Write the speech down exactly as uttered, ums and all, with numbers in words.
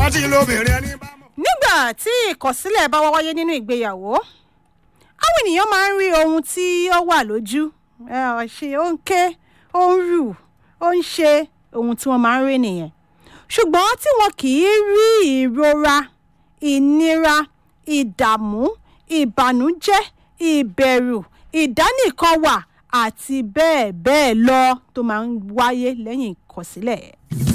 tí lóbìnrin ẹni bá mọ̀. nígbà tí ìkọ̀sílẹ̀ bá wá wáyé nínú ìgbéyàwó àwọn ènìyàn máa ń rí ohun tí ó wà lójú ṣe ó ń ké ó ń rù ó ń ṣe ohun tí wọ́n máa ń rí nìyẹn ṣùgbọ́n tí wọn kì í rí ìrora ìnira ìdààmú ìbànújẹ́ ìbẹ̀rù ìdánìkanwà àti bẹ́ẹ̀ bẹ́ẹ̀ lọ tó máa ń wáyé lẹ́yìn ìkọ̀sílẹ̀.